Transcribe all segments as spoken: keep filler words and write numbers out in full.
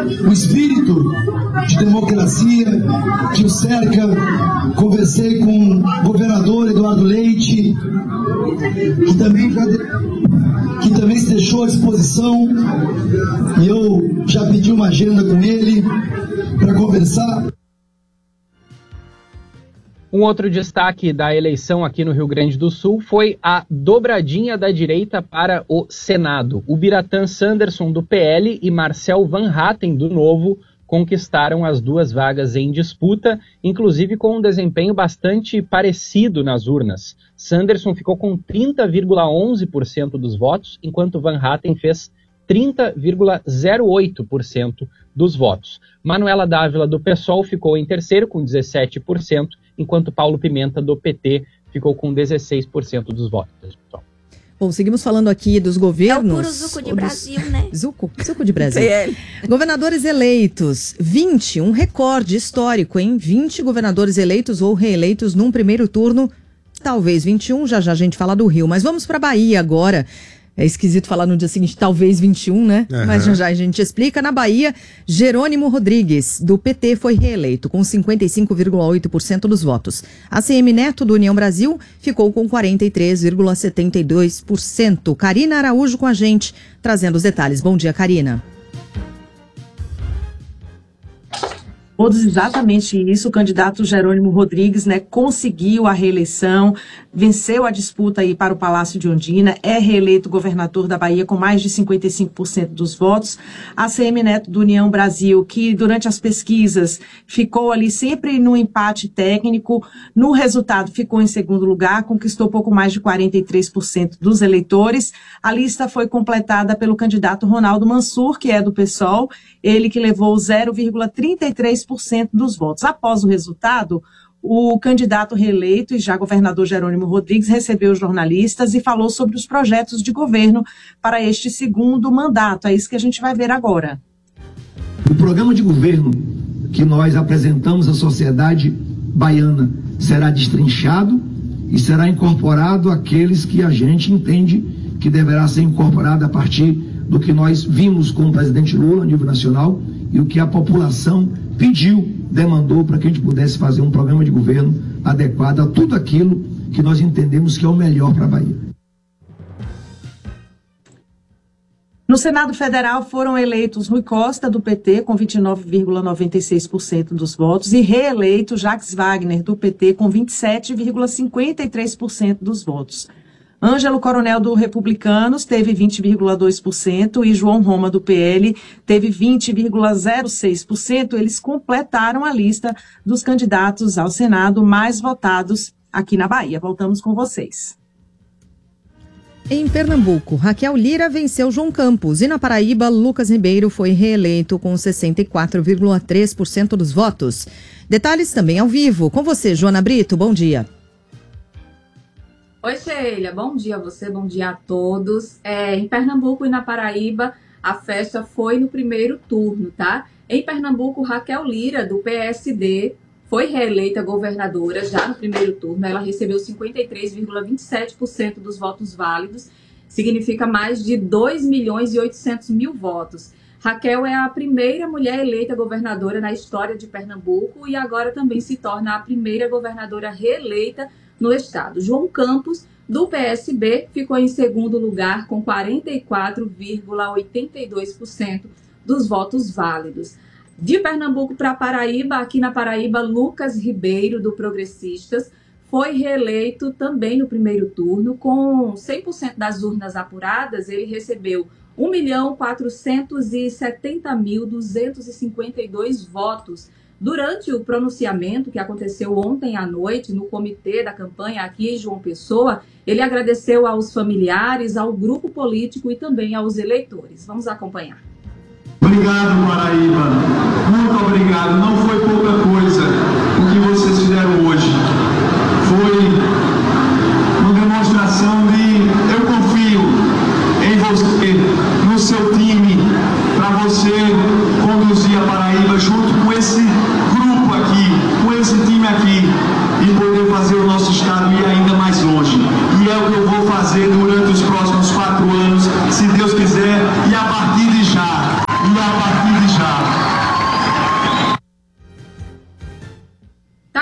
o espírito de democracia que o cerca. Conversei com o governador Eduardo Leite, que também, que também se deixou à disposição, e eu já pedi uma agenda com ele para conversar. Um outro destaque da eleição aqui no Rio Grande do Sul foi a dobradinha da direita para o Senado. O Biratã Sanderson, do P L, e Marcel Van Hatten, do Novo, conquistaram as duas vagas em disputa, inclusive com um desempenho bastante parecido nas urnas. Sanderson ficou com trinta vírgula onze por cento dos votos, enquanto Van Hatten fez trinta vírgula zero oito por cento dos votos. Manuela Dávila, do PSOL, ficou em terceiro, com dezessete por cento, enquanto Paulo Pimenta, do P T, ficou com dezesseis por cento dos votos. Bom, seguimos falando aqui dos governos... É o puro suco de Brasil, dos... né? Suco, suco de Brasil. Governadores eleitos, vinte, um recorde histórico, hein? vinte governadores eleitos ou reeleitos num primeiro turno, talvez vinte e um, já já a gente fala do Rio. Mas vamos para a Bahia agora. É esquisito falar no dia seguinte, talvez vinte e um, né? Uhum. Mas já já a gente explica. Na Bahia, Jerônimo Rodrigues, do P T, foi reeleito com cinquenta e cinco vírgula oito por cento dos votos. A C M Neto, do União Brasil, ficou com quarenta e três vírgula setenta e dois por cento. Karina Araújo com a gente, trazendo os detalhes. Bom dia, Karina. Todos exatamente isso, o candidato Jerônimo Rodrigues, né, conseguiu a reeleição, venceu a disputa aí para o Palácio de Ondina, é reeleito governador da Bahia com mais de cinquenta e cinco por cento dos votos. A C M Neto do União Brasil, que durante as pesquisas ficou ali sempre no empate técnico, no resultado ficou em segundo lugar, conquistou pouco mais de quarenta e três por cento dos eleitores. A lista foi completada pelo candidato Ronaldo Mansur, que é do PSOL, ele que levou zero vírgula trinta e três por cento dos votos. Após o resultado, o candidato reeleito e já governador Jerônimo Rodrigues recebeu os jornalistas e falou sobre os projetos de governo para este segundo mandato. É isso que a gente vai ver agora. O programa de governo que nós apresentamos à sociedade baiana será destrinchado e será incorporado àqueles que a gente entende que deverá ser incorporado a partir do que nós vimos com o presidente Lula a nível nacional e o que a população pediu, demandou para que a gente pudesse fazer um programa de governo adequado a tudo aquilo que nós entendemos que é o melhor para a Bahia. No Senado Federal foram eleitos Rui Costa, do P T, com vinte e nove vírgula noventa e seis por cento dos votos, e reeleito Jacques Wagner, do P T, com vinte e sete vírgula cinquenta e três por cento dos votos. Ângelo Coronel, do Republicanos, teve vinte vírgula dois por cento e João Roma, do P L, teve vinte vírgula zero seis por cento. Eles completaram a lista dos candidatos ao Senado mais votados aqui na Bahia. Voltamos com vocês. Em Pernambuco, Raquel Lira venceu João Campos e na Paraíba, Lucas Ribeiro foi reeleito com sessenta e quatro vírgula três por cento dos votos. Detalhes também ao vivo. Com você, Joana Brito, bom dia. Oi, Sheila, bom dia a você, bom dia a todos. É, em Pernambuco e na Paraíba, a festa foi no primeiro turno, tá? Em Pernambuco, Raquel Lira, do P S D, foi reeleita governadora já no primeiro turno. Ela recebeu cinquenta e três vírgula vinte e sete por cento dos votos válidos, significa mais de dois milhões e oitocentos mil votos. Raquel é a primeira mulher eleita governadora na história de Pernambuco e agora também se torna a primeira governadora reeleita no estado. João Campos, do P S B, ficou em segundo lugar com quarenta e quatro vírgula oitenta e dois por cento dos votos válidos. De Pernambuco para Paraíba, aqui na Paraíba, Lucas Ribeiro, do Progressistas, foi reeleito também no primeiro turno. Com cem por cento das urnas apuradas, ele recebeu um milhão quatrocentos e setenta mil duzentos e cinquenta e dois votos. Durante o pronunciamento que aconteceu ontem à noite no comitê da campanha aqui em João Pessoa, ele agradeceu aos familiares, ao grupo político e também aos eleitores. Vamos acompanhar. Obrigado, Paraíba. Muito obrigado. Não foi pouca coisa o que vocês fizeram hoje. Foi uma demonstração de eu confio em você, no seu time, para você conduzir a Paraíba junto com esse grupo aqui, com esse time aqui, e poder fazer o nosso estado ir ainda mais longe. E é o que eu vou fazer durante os próximos quatro anos, se Deus quiser, e a partir de já, e a partir de já.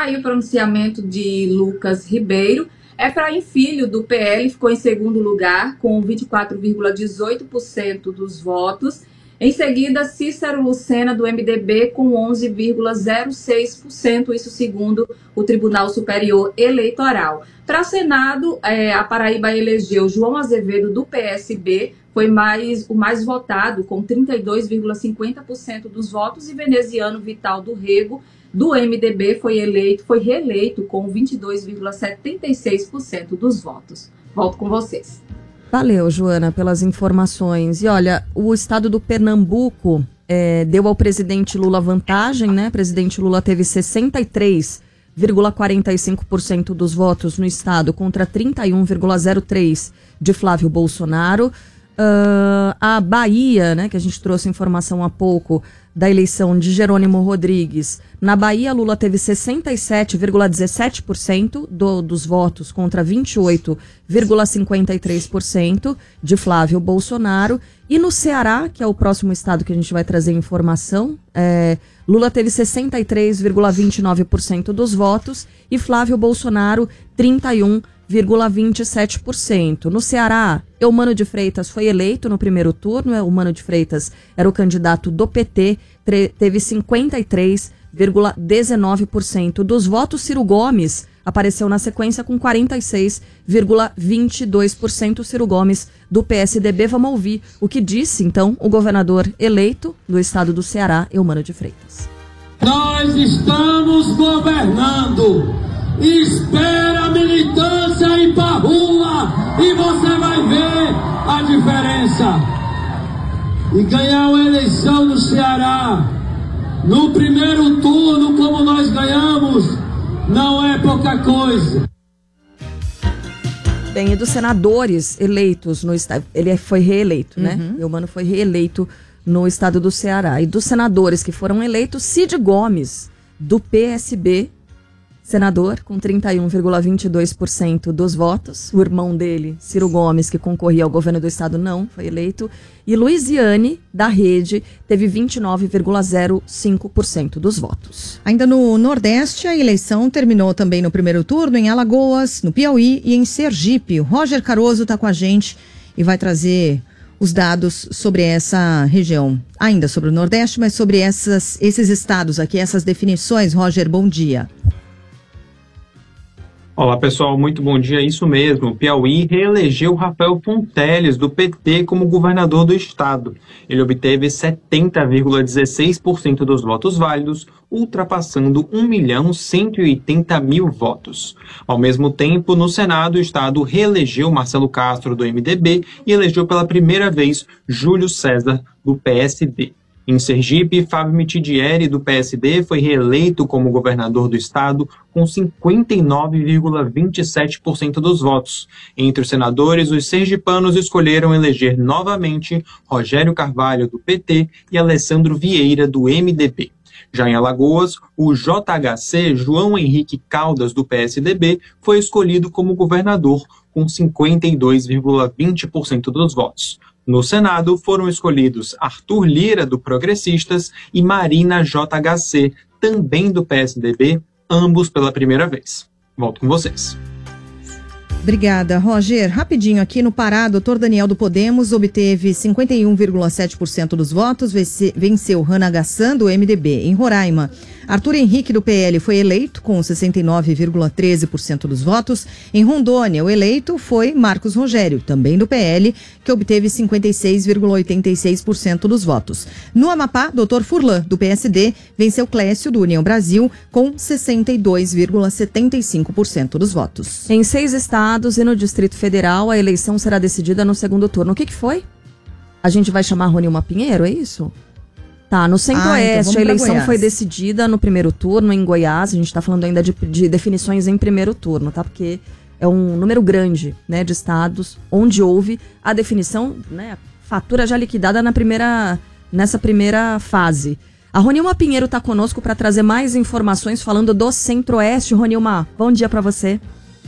aí o pronunciamento de Lucas Ribeiro. Efraim Filho, do P L, ficou em segundo lugar, com vinte e quatro vírgula dezoito por cento dos votos. Em seguida, Cícero Lucena, do M D B, com onze vírgula zero seis por cento, isso segundo o Tribunal Superior Eleitoral. Para o Senado, é, a Paraíba elegeu João Azevedo, do P S B, foi mais, o mais votado, com trinta e dois vírgula cinquenta por cento dos votos, e Veneziano Vital do Rego, do M D B, foi eleito, foi reeleito com vinte e dois vírgula setenta e seis por cento dos votos. Volto com vocês. Valeu, Joana, pelas informações. E olha, o estado do Pernambuco é, deu ao presidente Lula vantagem, né? O presidente Lula teve sessenta e três vírgula quarenta e cinco por cento dos votos no estado contra trinta e um vírgula zero três por cento de Flávio Bolsonaro. Uh, a Bahia, né, que a gente trouxe informação há pouco da eleição de Jerônimo Rodrigues. Na Bahia, Lula teve sessenta e sete vírgula dezessete por cento do, dos votos contra vinte e oito vírgula cinquenta e três por cento de Flávio Bolsonaro. E no Ceará, que é o próximo estado que a gente vai trazer informação, é, Lula teve sessenta e três vírgula vinte e nove por cento dos votos e Flávio Bolsonaro trinta e um vírgula vinte e sete por cento. No Ceará, Eumano de Freitas foi eleito no primeiro turno. Eumano de Freitas era o candidato do P T, teve cinquenta e três vírgula dezenove por cento dos votos. Ciro Gomes apareceu na sequência com quarenta e seis vírgula vinte e dois por cento. Ciro Gomes, do P S D B. Vamos ouvir o que disse, então, o governador eleito do estado do Ceará, Eumano de Freitas. Nós estamos governando. Espera a militância ir pra rua e você vai ver a diferença. E ganhar uma eleição no Ceará no primeiro turno como nós ganhamos não é pouca coisa. Bem, e dos senadores eleitos no estado, ele foi reeleito, né? Uhum. Eumano foi reeleito no estado do Ceará. E dos senadores que foram eleitos, Cid Gomes, do P S B, senador, com trinta e um vírgula vinte e dois por cento dos votos. O irmão dele, Ciro Gomes, que concorria ao governo do estado, não foi eleito. E Luiziane, da Rede, teve vinte e nove vírgula zero cinco por cento dos votos. Ainda no Nordeste, a eleição terminou também no primeiro turno em Alagoas, no Piauí e em Sergipe. O Roger Caroso está com a gente e vai trazer os dados sobre essa região. Ainda sobre o Nordeste, mas sobre essas, esses estados aqui, essas definições. Roger, bom dia. Olá pessoal, muito bom dia, isso mesmo, o Piauí reelegeu Rafael Fonteles, do P T, como governador do estado. Ele obteve setenta vírgula dezesseis por cento dos votos válidos, ultrapassando um milhão cento e oitenta mil votos. Ao mesmo tempo, no Senado, o estado reelegeu Marcelo Castro, do M D B, e elegeu pela primeira vez Júlio César, do P S D. Em Sergipe, Fábio Mitidieri, do P S D, foi reeleito como governador do estado com cinquenta e nove vírgula vinte e sete por cento dos votos. Entre os senadores, os sergipanos escolheram eleger novamente Rogério Carvalho, do P T, e Alessandro Vieira, do M D B. Já em Alagoas, o J H C, João Henrique Caldas, do P S D B, foi escolhido como governador com cinquenta e dois vírgula vinte por cento dos votos. No Senado, foram escolhidos Arthur Lira, do Progressistas, e Marina J H C, também do P S D B, ambos pela primeira vez. Volto com vocês. Obrigada, Roger. Rapidinho aqui no Pará, doutor Daniel do Podemos obteve cinquenta e um vírgula sete por cento dos votos, venceu Rana Gassan, do M D B. Em Roraima, Arthur Henrique, do P L, foi eleito com sessenta e nove vírgula treze por cento dos votos. Em Rondônia, o eleito foi Marcos Rogério, também do P L, que obteve cinquenta e seis vírgula oitenta e seis por cento dos votos. No Amapá, doutor Furlan, do P S D, venceu Clécio, do União Brasil, com sessenta e dois vírgula setenta e cinco por cento dos votos. Em seis estados e no Distrito Federal, a eleição será decidida no segundo turno. O que, que foi? A gente vai chamar Ronilma Pinheiro, é isso? Tá, no Centro-Oeste, ah, então a eleição foi decidida no primeiro turno em Goiás. A gente está falando ainda de, de definições em primeiro turno, tá? Porque é um número grande, né, de estados onde houve a definição, né, fatura já liquidada na primeira, nessa primeira fase. A Ronilma Pinheiro está conosco para trazer mais informações falando do Centro-Oeste. Ronilma, bom dia para você.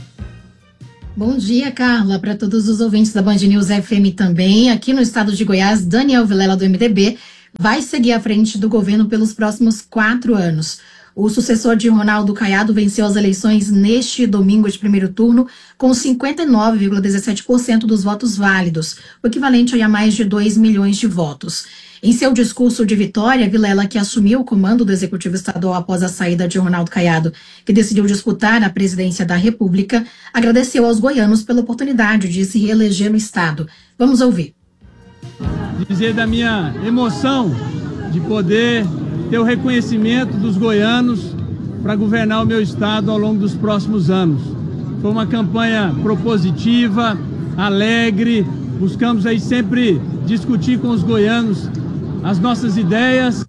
Bom dia, Carla, para todos os ouvintes da Band News F M também. Aqui no estado de Goiás, Daniel Vilela, do M D B, vai seguir à frente do governo pelos próximos quatro anos. O sucessor de Ronaldo Caiado venceu as eleições neste domingo de primeiro turno com cinquenta e nove vírgula dezessete por cento dos votos válidos, o equivalente a mais de dois milhões de votos. Em seu discurso de vitória, Vilela, que assumiu o comando do Executivo Estadual após a saída de Ronaldo Caiado, que decidiu disputar a presidência da República, agradeceu aos goianos pela oportunidade de se reeleger no Estado. Vamos ouvir. Dizer da minha emoção de poder ter o reconhecimento dos goianos para governar o meu estado ao longo dos próximos anos. Foi uma campanha propositiva, alegre, buscamos aí sempre discutir com os goianos as nossas ideias.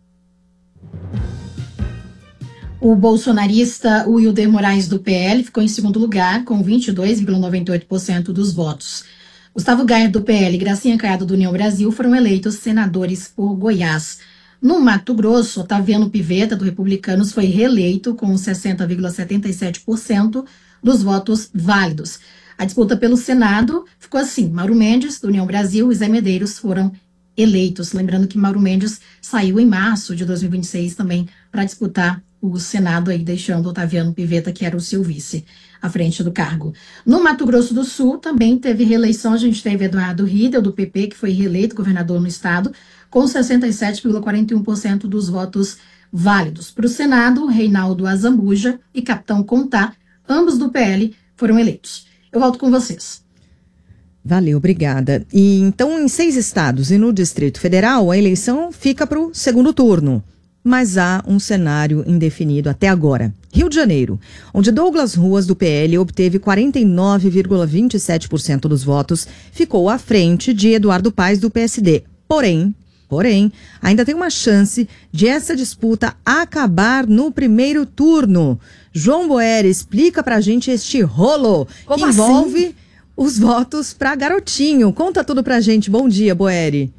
O bolsonarista Wilder Moraes, do P L, ficou em segundo lugar, com vinte e dois vírgula noventa e oito por cento dos votos. Gustavo Gayer, do P L, e Gracinha Caiado, do União Brasil, foram eleitos senadores por Goiás. No Mato Grosso, Otaviano Pivetta, do Republicanos, foi reeleito com sessenta vírgula setenta e sete por cento dos votos válidos. A disputa pelo Senado ficou assim: Mauro Mendes, do União Brasil, e Zé Medeiros foram eleitos. Lembrando que Mauro Mendes saiu em março de dois mil e vinte e seis também para disputar o Senado, aí deixando Otaviano Pivetta, que era o seu vice, à frente do cargo. No Mato Grosso do Sul também teve reeleição. A gente teve Eduardo Riedel, do P P, que foi reeleito governador no estado, com sessenta e sete vírgula quarenta e um por cento dos votos válidos. Para o Senado, Reinaldo Azambuja e Capitão Contá, ambos do P L, foram eleitos. Eu volto com vocês. Valeu, obrigada. E então, em seis estados e no Distrito Federal, a eleição fica para o segundo turno. Mas há um cenário indefinido até agora. Rio de Janeiro, onde Douglas Ruas, do P L, obteve quarenta e nove vírgula vinte e sete por cento dos votos, ficou à frente de Eduardo Paes, do P S D. Porém, porém, ainda tem uma chance de essa disputa acabar no primeiro turno. João Boer, explica pra gente este rolo Como que envolve assim? os votos pra Garotinho. Conta tudo pra gente. Bom dia, Boeri.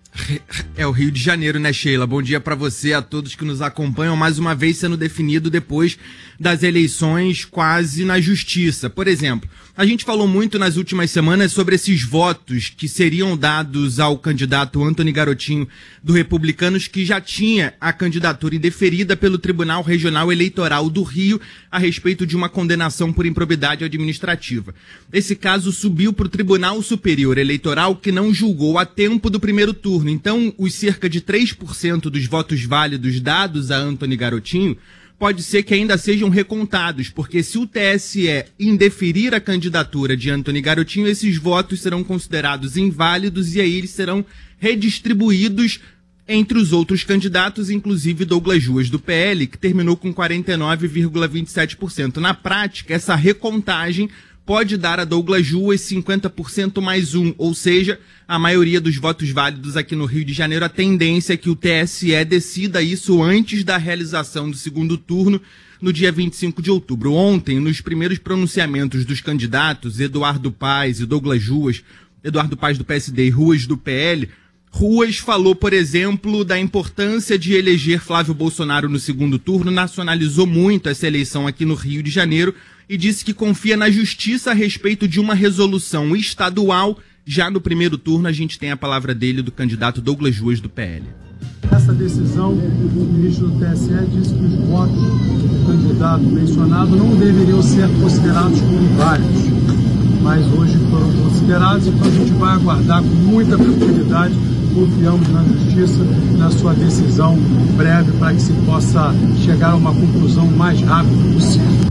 É o Rio de Janeiro, né, Sheila? Bom dia pra você, a todos que nos acompanham, mais uma vez sendo definido depois das eleições quase na justiça. Por exemplo, a gente falou muito nas últimas semanas sobre esses votos que seriam dados ao candidato Antony Garotinho do Republicanos, que já tinha a candidatura indeferida pelo Tribunal Regional Eleitoral do Rio a respeito de uma condenação por improbidade administrativa. Esse caso subiu para o Tribunal Superior Eleitoral, que não julgou a tempo do primeiro turno. Então, os cerca de três por cento dos votos válidos dados a Antony Garotinho pode ser que ainda sejam recontados, porque se o T S E indeferir a candidatura de Antony Garotinho, esses votos serão considerados inválidos e aí eles serão redistribuídos entre os outros candidatos, inclusive Douglas Ruas, do P L, que terminou com quarenta e nove vírgula vinte e sete por cento. Na prática, essa recontagem pode dar a Douglas Ruas cinquenta por cento mais um, ou seja, a maioria dos votos válidos aqui no Rio de Janeiro. A tendência é que o T S E decida isso antes da realização do segundo turno, no dia vinte e cinco de outubro. Ontem, nos primeiros pronunciamentos dos candidatos, Eduardo Paes e Douglas Ruas, Eduardo Paes do P S D e Ruas do P L, Ruas falou, por exemplo, da importância de eleger Flávio Bolsonaro no segundo turno, nacionalizou muito essa eleição aqui no Rio de Janeiro e disse que confia na justiça a respeito de uma resolução estadual. Já no primeiro turno, a gente tem a palavra dele, do candidato Douglas Ruas, do P L. Essa decisão, o ministro do T S E disse que os votos do candidato mencionado não deveriam ser considerados como inválidos, mas hoje foram considerados, então a gente vai aguardar com muita tranquilidade. Confiamos na justiça, na sua decisão breve, para que se possa chegar a uma conclusão o mais rápido possível.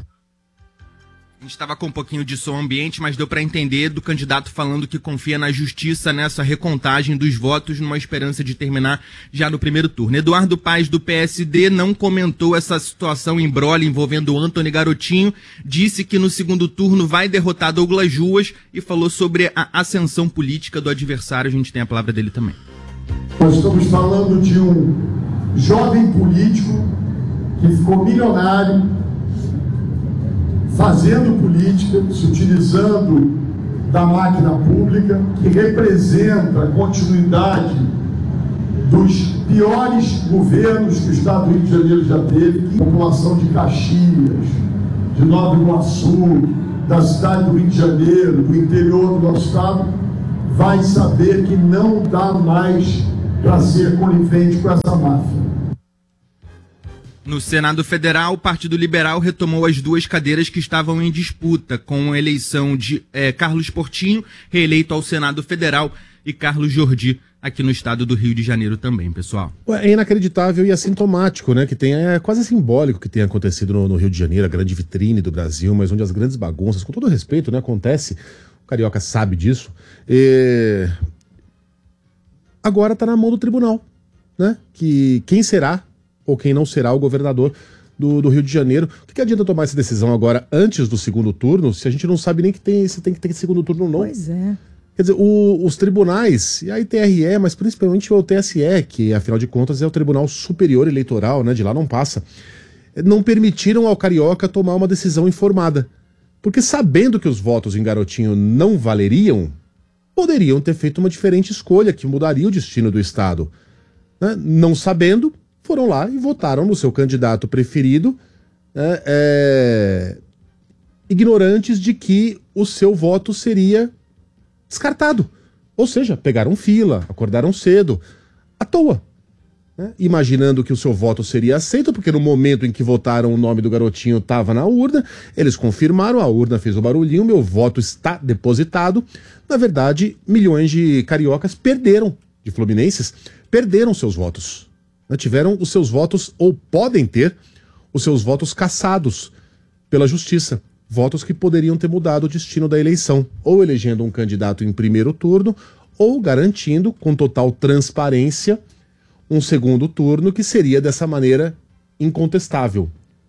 A gente estava com um pouquinho de som ambiente, mas deu para entender do candidato falando que confia na justiça nessa recontagem dos votos, numa esperança de terminar já no primeiro turno. Eduardo Paes, do P S D, não comentou essa situação embrolha envolvendo o Antony Garotinho, disse que no segundo turno vai derrotar Douglas Ruas e falou sobre a ascensão política do adversário. A gente tem a palavra dele também. Nós estamos falando de um jovem político que ficou milionário fazendo política, se utilizando da máquina pública, que representa a continuidade dos piores governos que o Estado do Rio de Janeiro já teve. A população de Caxias, de Nova Iguaçu, da cidade do Rio de Janeiro, do interior do nosso Estado, vai saber que não dá mais para ser conivente com essa máfia. No Senado Federal, o Partido Liberal retomou as duas cadeiras que estavam em disputa, com a eleição de eh, Carlos Portinho, reeleito ao Senado Federal, e Carlos Jordi, aqui no estado do Rio de Janeiro também, pessoal. É inacreditável e assintomático, né? Que tem, é quase simbólico que tenha acontecido no, no Rio de Janeiro, a grande vitrine do Brasil, mas onde as grandes bagunças, com todo respeito, né, acontece. O carioca sabe disso. E... Agora está na mão do tribunal, né? Que quem será ou quem não será o governador do, do Rio de Janeiro. O que, que adianta tomar essa decisão agora antes do segundo turno, se a gente não sabe nem que tem, se tem que ter segundo turno ou não? Pois é. Quer dizer, o, os tribunais, e aí T R E, mas principalmente o T S E, que afinal de contas é o Tribunal Superior Eleitoral, né? De lá não passa, não permitiram ao carioca tomar uma decisão informada. Porque sabendo que os votos em Garotinho não valeriam, poderiam ter feito uma diferente escolha que mudaria o destino do Estado. Né? Não sabendo, foram lá e votaram no seu candidato preferido, né, é, ignorantes de que o seu voto seria descartado. Ou seja, pegaram fila, acordaram cedo, à toa. Né, imaginando que o seu voto seria aceito, porque no momento em que votaram o nome do Garotinho estava na urna, eles confirmaram, a urna fez o barulhinho, meu voto está depositado. Na verdade, milhões de cariocas perderam, de fluminenses, perderam seus votos. Tiveram os seus votos, ou podem ter, os seus votos cassados pela justiça. Votos que poderiam ter mudado o destino da eleição, ou elegendo um candidato em primeiro turno, ou garantindo, com total transparência, um segundo turno que seria dessa maneira incontestável.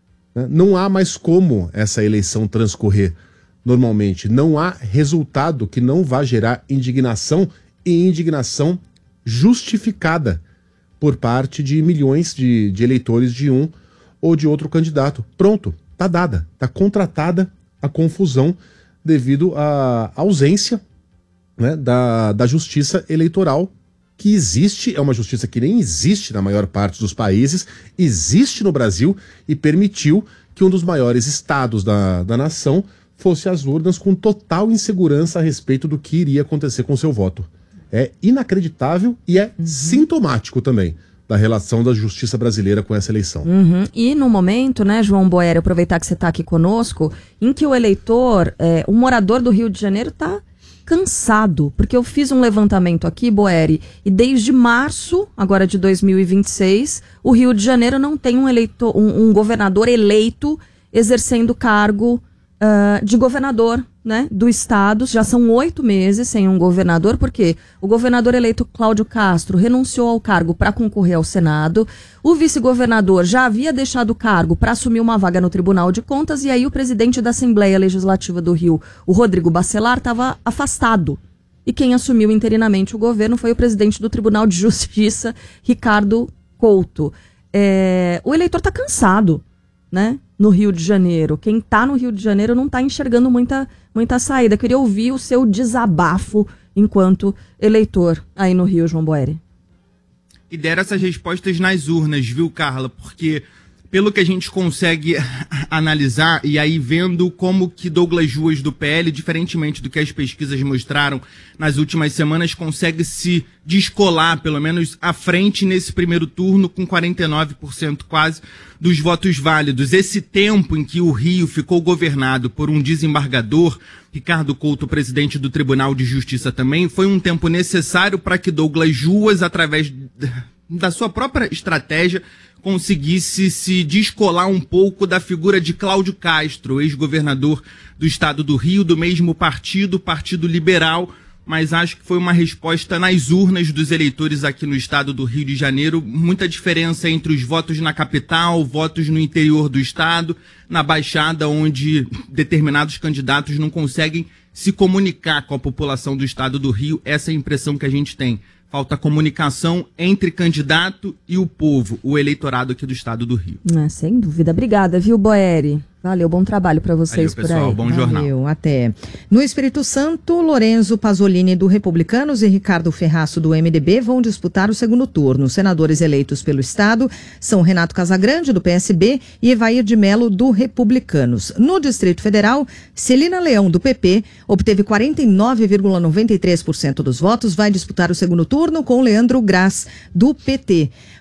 Não há mais como essa eleição transcorrer normalmente. Não há resultado que não vá gerar indignação e indignação justificada por parte de milhões de, de eleitores de um ou de outro candidato. Pronto, tá dada, tá contratada a confusão devido à ausência, né, da, da justiça eleitoral que existe, é uma justiça que nem existe na maior parte dos países, existe no Brasil e permitiu que um dos maiores estados da, da nação fosse às urnas com total insegurança a respeito do que iria acontecer com seu voto. É inacreditável e é uhum. sintomático também da relação da justiça brasileira com essa eleição. Uhum. E no momento, né, João Boeri, aproveitar que você está aqui conosco, em que o eleitor, é, o morador do Rio de Janeiro está cansado, porque eu fiz um levantamento aqui, Boeri, e desde março, agora de dois mil e vinte e seis, o Rio de Janeiro não tem um, eleitor, um, um governador eleito exercendo cargo uh, de governador, né, do estado. Já são oito meses sem um governador, porque o governador eleito Cláudio Castro renunciou ao cargo para concorrer ao Senado, o vice-governador já havia deixado o cargo para assumir uma vaga no Tribunal de Contas, e aí o presidente da Assembleia Legislativa do Rio, o Rodrigo Bacelar, estava afastado. E quem assumiu interinamente o governo foi o presidente do Tribunal de Justiça, Ricardo Couto. É, o eleitor está cansado, né, no Rio de Janeiro. Quem está no Rio de Janeiro não está enxergando muita, muita saída. Queria ouvir o seu desabafo enquanto eleitor aí no Rio, João Boeri. E deram essas respostas nas urnas, viu, Carla? Porque pelo que a gente consegue analisar, e aí vendo como que Douglas Ruas do P L, diferentemente do que as pesquisas mostraram nas últimas semanas, consegue se descolar, pelo menos à frente nesse primeiro turno, com quarenta e nove por cento quase dos votos válidos. Esse tempo em que o Rio ficou governado por um desembargador, Ricardo Couto, presidente do Tribunal de Justiça também, foi um tempo necessário para que Douglas Ruas, através da sua própria estratégia, conseguisse se descolar um pouco da figura de Cláudio Castro, ex-governador do estado do Rio, do mesmo partido, Partido Liberal, mas acho que foi uma resposta nas urnas dos eleitores aqui no estado do Rio de Janeiro. Muita diferença entre os votos na capital, votos no interior do estado, na Baixada, onde determinados candidatos não conseguem se comunicar com a população do estado do Rio. Essa é a impressão que a gente tem. Falta comunicação entre candidato e o povo, o eleitorado aqui do estado do Rio. É, sem dúvida. Obrigada, viu, Boeri? Valeu, bom trabalho para vocês. Valeu, pessoal, por aí. Bom Valeu, jornal. Até. No Espírito Santo, Lorenzo Pasolini do Republicanos e Ricardo Ferraço do M D B vão disputar o segundo turno. Os senadores eleitos pelo estado são Renato Casagrande do P S B e Evair de Mello do Republicanos. No Distrito Federal, Celina Leão do P P obteve quarenta e nove vírgula noventa e três por cento dos votos, vai disputar o segundo turno com Leandro Graz do P T.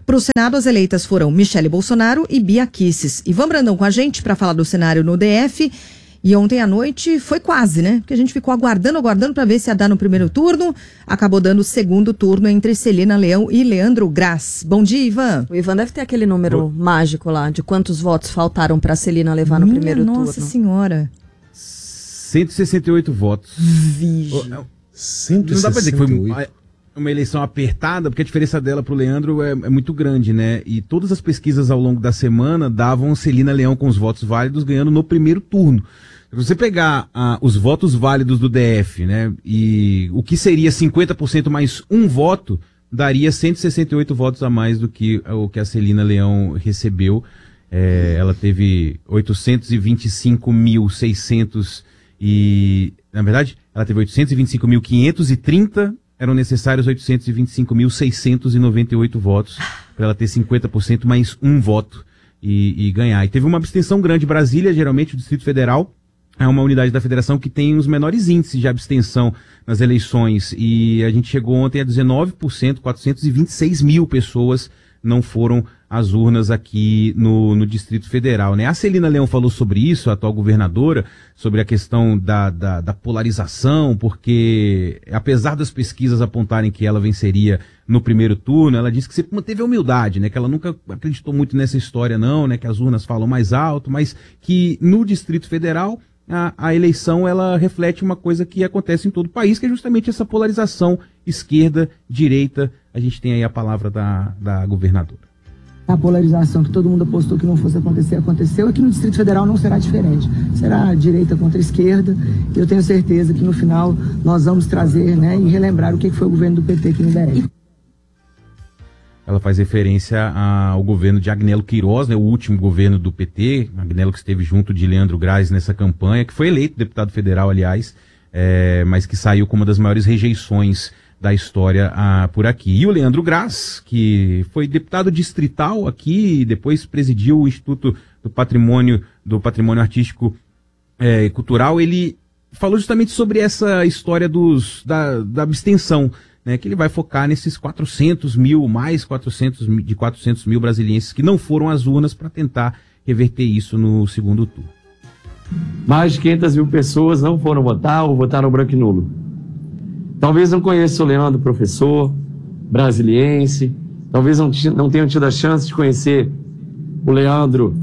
Para o Senado, as eleitas foram Michele Bolsonaro e Bia Kicis. Ivan Brandão com a gente para falar do cenário no D F. E ontem à noite foi quase, né? Porque a gente ficou aguardando, aguardando para ver se ia dar no primeiro turno. Acabou dando o segundo turno entre Celina Leão e Leandro Graz. Bom dia, Ivan. O Ivan deve ter aquele número Bom... mágico lá, de quantos votos faltaram para Celina levar no Minha primeiro nossa turno. Nossa Senhora. cento e sessenta e oito votos. Vige. cento e sessenta e oito. Não dá pra dizer que foi uma, uma eleição apertada, porque a diferença dela pro Leandro é, é muito grande, né? E todas as pesquisas ao longo da semana davam Celina Leão com os votos válidos ganhando no primeiro turno. Se você pegar ah, os votos válidos do D F, né, e o que seria cinquenta por cento mais um voto, daria cento e sessenta e oito votos a mais do que o que a Celina Leão recebeu. É, ela teve oitocentos e vinte e cinco mil seiscentos e... Na verdade, ela teve oitocentos e vinte e cinco mil quinhentos e trinta, eram necessários oitocentos e vinte e cinco mil seiscentos e noventa e oito votos para ela ter cinquenta por cento mais um voto e, e ganhar. E teve uma abstenção grande. Brasília, geralmente o Distrito Federal, é uma unidade da federação que tem os menores índices de abstenção nas eleições, e a gente chegou ontem a dezenove por cento, quatrocentos e vinte e seis mil pessoas não foram às urnas aqui no, no Distrito Federal, né? A Celina Leão falou sobre isso, a atual governadora, sobre a questão da, da, da polarização, porque apesar das pesquisas apontarem que ela venceria no primeiro turno, ela disse que sempre manteve a humildade, né? Que ela nunca acreditou muito nessa história não, né? Que as urnas falam mais alto, mas que no Distrito Federal A, a eleição ela reflete uma coisa que acontece em todo o país, que é justamente essa polarização esquerda-direita. A gente tem aí a palavra da, da governadora. A polarização que todo mundo apostou que não fosse acontecer, aconteceu. Aqui no Distrito Federal não será diferente. Será direita contra esquerda. E eu tenho certeza que no final nós vamos trazer, né, e relembrar o que foi o governo do P T aqui no D F. Ela faz referência ao governo de Agnello Queiroz, né, o último governo do P T, Agnello que esteve junto de Leandro Graz nessa campanha, que foi eleito deputado federal, aliás, é, mas que saiu com uma das maiores rejeições da história ah, por aqui. E o Leandro Graz, que foi deputado distrital aqui e depois presidiu o Instituto do Patrimônio, do Patrimônio Artístico é, e Cultural, ele falou justamente sobre essa história dos, da, da abstenção, né, que ele vai focar nesses quatrocentos mil, mais quatrocentos, de quatrocentos mil brasilienses que não foram às urnas para tentar reverter isso no segundo turno. Mais de quinhentas mil pessoas não foram votar ou votaram branco e nulo. Talvez não conheça o Leandro, professor, brasiliense, talvez não, não tenham tido a chance de conhecer o Leandro.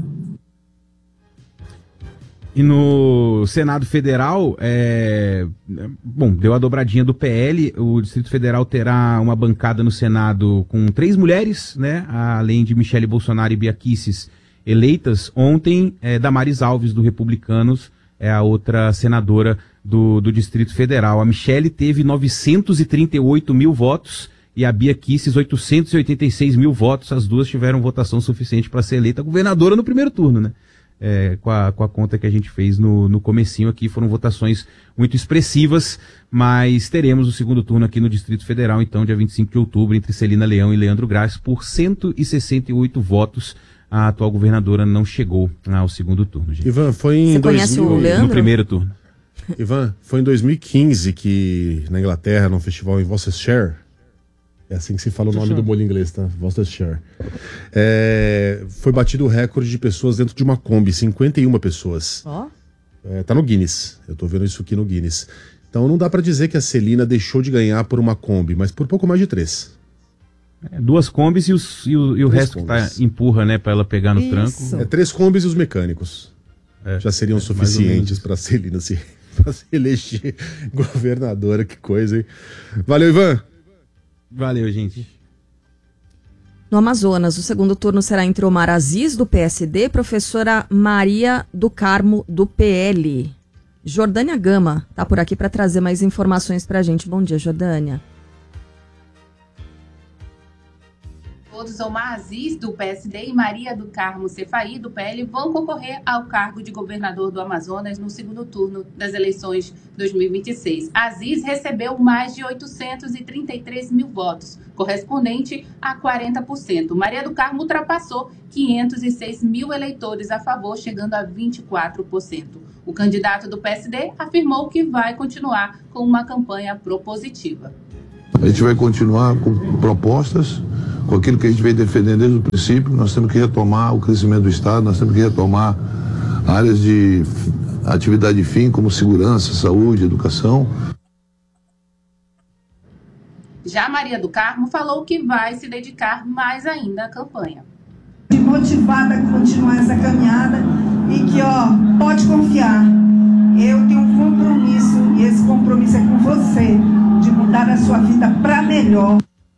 E no Senado Federal, é, bom, deu a dobradinha do P L, o Distrito Federal terá uma bancada no Senado com três mulheres, né, além de Michele Bolsonaro e Bia Kicis eleitas. Ontem, é, Damares Alves, do Republicanos, é a outra senadora do, do Distrito Federal. A Michele teve novecentos e trinta e oito mil votos e a Bia Kicis oitocentos e oitenta e seis mil votos. As duas tiveram votação suficiente para ser eleita governadora no primeiro turno, né? É, com, a, com a conta que a gente fez no, no comecinho aqui, foram votações muito expressivas, mas teremos o segundo turno aqui no Distrito Federal, então, dia vinte e cinco de outubro, entre Celina Leão e Leandro Graz, por cento e sessenta e oito votos. A atual governadora não chegou ao segundo turno, gente. Ivan, foi em Você dois conhece mil... o Leandro? No primeiro turno. Ivan, foi em dois mil e quinze que, na Inglaterra, num festival em Worcestershire, é assim que se fala o nome do molho inglês, tá? Worcestershire. É, foi batido o recorde de pessoas dentro de uma Kombi, cinquenta e uma pessoas. Ó. É, tá no Guinness, eu tô vendo isso aqui no Guinness. Então não dá pra dizer que a Celina deixou de ganhar por uma Kombi, mas por pouco mais de três. É, duas Kombis e, os, e o, e o resto combis. que tá, empurra, né, pra ela pegar no Isso. tranco. É três Kombis e os mecânicos. É, já seriam é, suficientes pra Celina se, pra se eleger governadora, que coisa, hein? Valeu, Ivan! Valeu, gente. No Amazonas, o segundo turno será entre Omar Aziz, do P S D, e professora Maria do Carmo, do P L. Jordânia Gama tá por aqui para trazer mais informações pra gente. Bom dia, Jordânia. Todos, Omar Aziz, do P S D, e Maria do Carmo Cefaí, do P L, vão concorrer ao cargo de governador do Amazonas no segundo turno das eleições dois mil e vinte e seis. Aziz recebeu mais de oitocentos e trinta e três mil votos, correspondente a quarenta por cento. Maria do Carmo ultrapassou quinhentos e seis mil eleitores a favor, chegando a vinte e quatro por cento. O candidato do P S D afirmou que vai continuar com uma campanha propositiva. A gente vai continuar com propostas, com aquilo que a gente vem defendendo desde o princípio. Nós temos que retomar o crescimento do Estado, nós temos que retomar áreas de atividade fim, como segurança, saúde, educação. Já Maria do Carmo falou que vai se dedicar mais ainda à campanha. Motivada a continuar essa caminhada e que, ó, pode confiar, eu tenho um compromisso e esse compromisso é com você, de mudar a sua vida para melhor.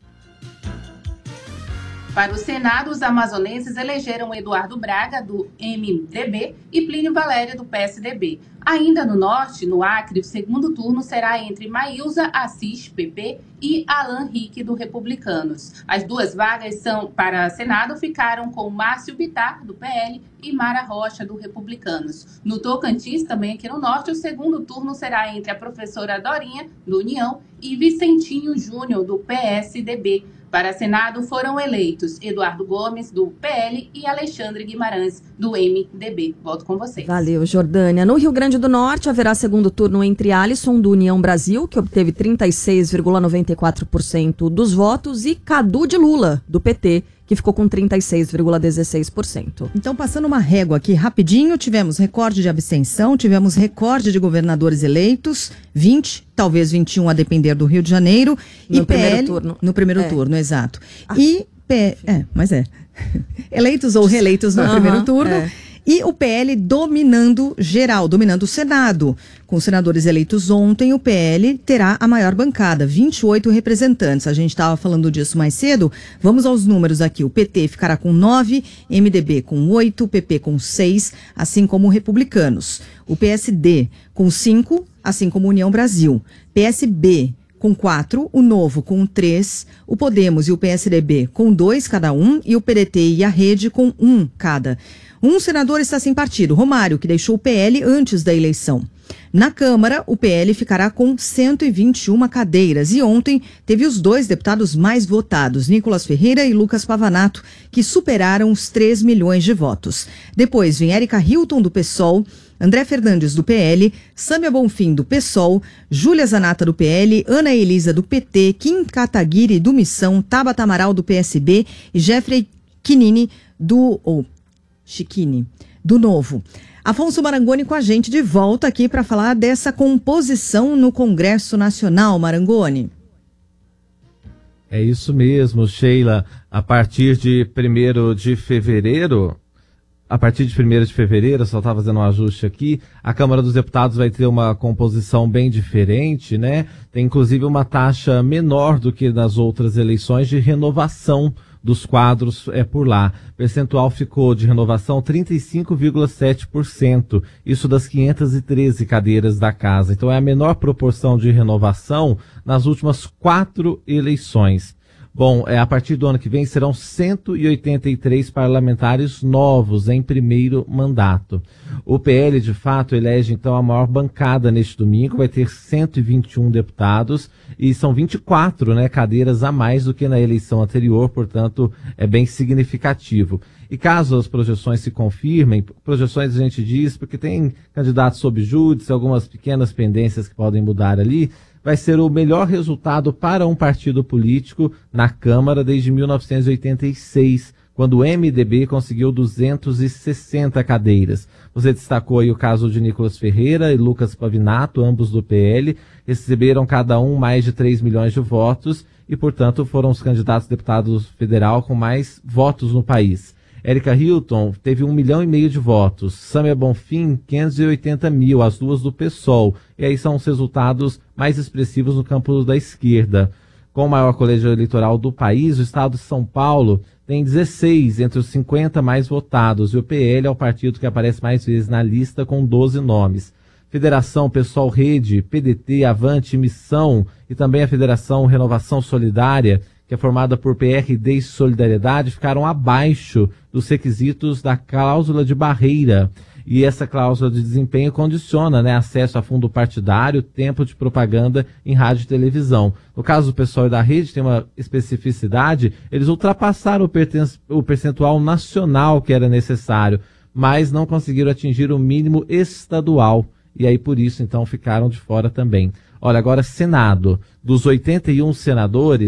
Para o Senado, os amazonenses elegeram Eduardo Braga, do M D B, e Plínio Valério, do P S D B. Ainda no Norte, no Acre, o segundo turno será entre Maílza Assis, P P, e Alan Rick, do Republicanos. As duas vagas são para Senado ficaram com Márcio Bittar, do P L, e Mara Rocha, do Republicanos. No Tocantins, também aqui no Norte, o segundo turno será entre a professora Dorinha, do União, e Vicentinho Júnior, do P S D B. Para Senado foram eleitos Eduardo Gomes, do P L, e Alexandre Guimarães, do M D B. Volto com vocês. Valeu, Jordânia. No Rio Grande do Norte, haverá segundo turno entre Alisson, do União Brasil, que obteve trinta e seis vírgula noventa e quatro por cento dos votos, e Cadu de Lula, do P T, que ficou com trinta e seis vírgula dezesseis por cento. Então, passando uma régua aqui rapidinho, tivemos recorde de abstenção, tivemos recorde de governadores eleitos, vinte, talvez vinte e um a depender do Rio de Janeiro. No e primeiro P L, turno. No primeiro É. turno, exato. E, P, é, mas é. Eleitos ou reeleitos no Aham, primeiro turno. é. E o P L dominando geral, dominando o Senado. Com os senadores eleitos ontem, o P L terá a maior bancada, vinte e oito representantes. A gente estava falando disso mais cedo. Vamos aos números aqui. O P T ficará com nove, M D B com oito, P P com seis, assim como Republicanos. O P S D com cinco, assim como União Brasil. P S B com quatro, o Novo com três, o Podemos e o P S D B com dois cada um e o P D T e a Rede com um cada. Um senador está sem partido, Romário, que deixou o P L antes da eleição. Na Câmara, o P L ficará com cento e vinte e uma cadeiras e ontem teve os dois deputados mais votados, Nicolas Ferreira e Lucas Pavanato, que superaram os três milhões de votos. Depois vem Érica Hilton, do PSOL, André Fernandes, do P L, Sâmia Bonfim, do PSOL, Júlia Zanata, do P L, Ana Elisa, do P T, Kim Kataguiri, do Missão, Tabata Amaral, do P S B e Jeffrey Quinini, do... ou Chiquini, do Novo. Afonso Marangoni com a gente de volta aqui para falar dessa composição no Congresso Nacional. Marangoni. É isso mesmo, Sheila. A partir de primeiro de fevereiro, a partir de primeiro de fevereiro, só estava fazendo um ajuste aqui, a Câmara dos Deputados vai ter uma composição bem diferente, né? Tem inclusive uma taxa menor do que nas outras eleições de renovação dos quadros é por lá. O percentual ficou de renovação trinta e cinco vírgula sete por cento, isso das quinhentas e treze cadeiras da casa. Então é a menor proporção de renovação nas últimas quatro eleições. Bom, é, a partir do ano que vem serão cento e oitenta e três parlamentares novos em primeiro mandato. O P L, de fato, elege então a maior bancada neste domingo, vai ter cento e vinte e um deputados e são vinte e quatro, né, cadeiras a mais do que na eleição anterior, portanto é bem significativo. E caso as projeções se confirmem, projeções a gente diz porque tem candidatos sob júdice, algumas pequenas pendências que podem mudar ali, vai ser o melhor resultado para um partido político na Câmara desde mil novecentos e oitenta e seis, quando o M D B conseguiu duzentas e sessenta cadeiras. Você destacou aí o caso de Nicolas Ferreira e Lucas Pavinato, ambos do P L, receberam cada um mais de três milhões de votos e, portanto, foram os candidatos a deputado federal com mais votos no país. Érica Hilton teve um milhão e meio de votos, Sâmia Bonfim, quinhentos e oitenta mil, as duas do PSOL. E aí são os resultados mais expressivos no campo da esquerda. Com o maior colégio eleitoral do país, o estado de São Paulo tem dezesseis entre os cinquenta mais votados, e o P L é o partido que aparece mais vezes na lista com doze nomes. Federação, PSOL, Rede, P D T, Avante, Missão e também a Federação Renovação Solidária, que é formada por P R D e Solidariedade, ficaram abaixo dos requisitos da cláusula de barreira. E essa cláusula de desempenho condiciona, né, acesso a fundo partidário, tempo de propaganda em rádio e televisão. No caso do PSOL e da Rede, tem uma especificidade, eles ultrapassaram o, perten- o percentual nacional que era necessário, mas não conseguiram atingir o mínimo estadual. E aí, por isso, então, ficaram de fora também. Olha, agora, Senado. Dos oitenta e um senadores,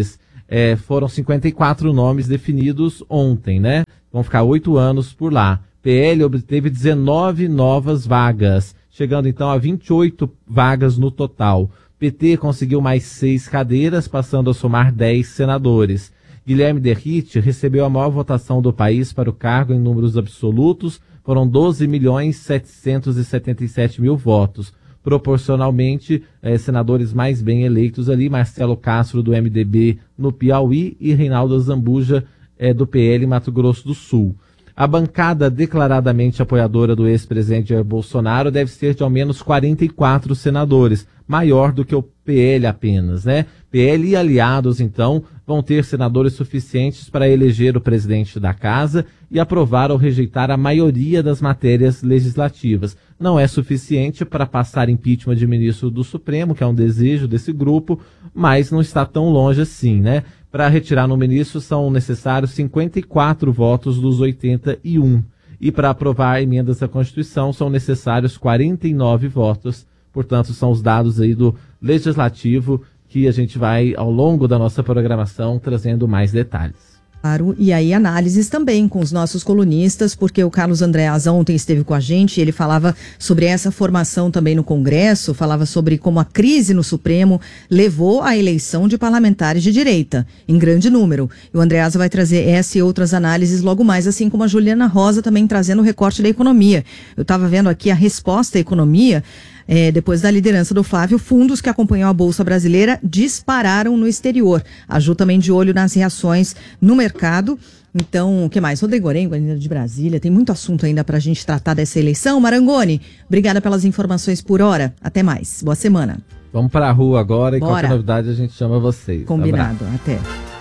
é, foram cinquenta e quatro nomes definidos ontem, né? Vão ficar oito anos por lá. P L obteve dezenove novas vagas, chegando então a vinte e oito vagas no total. P T conseguiu mais seis cadeiras, passando a somar dez senadores. Guilherme Derrite recebeu a maior votação do país para o cargo em números absolutos, foram doze milhões setecentos e setenta e sete mil votos. Proporcionalmente, eh, senadores mais bem eleitos ali, Marcelo Castro do M D B no Piauí e Reinaldo Zambuja eh, do P L Mato Grosso do Sul. A bancada declaradamente apoiadora do ex-presidente Jair Bolsonaro deve ser de ao menos quarenta e quatro senadores, maior do que o P L apenas, né? P L e aliados, então, vão ter senadores suficientes para eleger o presidente da casa e aprovar ou rejeitar a maioria das matérias legislativas. Não é suficiente para passar impeachment de ministro do Supremo, que é um desejo desse grupo, mas não está tão longe assim, né? Para retirar no ministro são necessários cinquenta e quatro votos dos oitenta e um. E para aprovar emendas à Constituição são necessários quarenta e nove votos. Portanto, são os dados aí do Legislativo que a gente vai, ao longo da nossa programação, trazendo mais detalhes. Claro, e aí análises também com os nossos colunistas, porque o Carlos Andreas ontem esteve com a gente e ele falava sobre essa formação também no Congresso, falava sobre como a crise no Supremo levou à eleição de parlamentares de direita, em grande número. E o Andreas vai trazer essa e outras análises logo mais, assim como a Juliana Rosa também trazendo o recorte da economia. Eu estava vendo aqui a resposta à economia. É, depois da liderança do Flávio, fundos que acompanham a Bolsa Brasileira dispararam no exterior. A Ju também de olho nas reações no mercado. Então, o que mais? Rodrigo Orengo, ainda de Brasília. Tem muito assunto ainda para a gente tratar dessa eleição. Marangoni, obrigada pelas informações por hora. Até mais. Boa semana. Vamos para a rua agora e Bora. qualquer novidade a gente chama vocês. Combinado. Até.